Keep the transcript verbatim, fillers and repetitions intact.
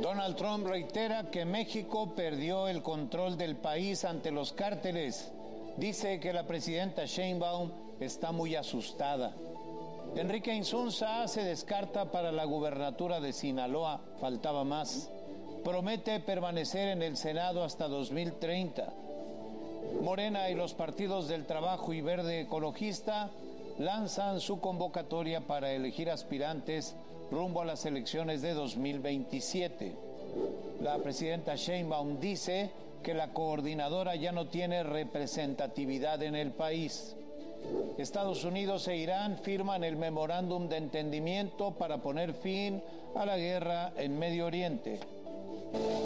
Donald Trump reitera que México perdió el control del país ante los cárteles. Dice que la presidenta Sheinbaum está muy asustada. Enrique Insunza se descarta para la gubernatura de Sinaloa, faltaba más. Promete permanecer en el Senado hasta dos mil treinta. Morena y los partidos del Trabajo y Verde Ecologista lanzan su convocatoria para elegir aspirantes rumbo a las elecciones de dos mil veintisiete. La presidenta Sheinbaum dice que la coordinadora ya no tiene representatividad en el país. Estados Unidos e Irán firman el memorándum de entendimiento para poner fin a la guerra en Medio Oriente.